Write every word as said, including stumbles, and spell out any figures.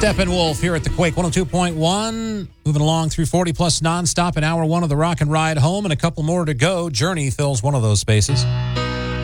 Steppenwolf here at the Quake one oh two point one. Moving along through forty plus nonstop in hour one of the Rock and Ride home, and a couple more to go. Journey fills one of those spaces.